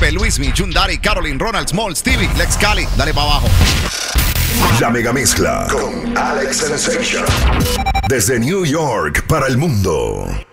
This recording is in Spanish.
Pepe, Luismi, Jundari, Caroline, Ronald, Small, Stevie, Lex Cali. Dale para abajo. La mega mezcla con Alex Sensation. Desde New York para el mundo.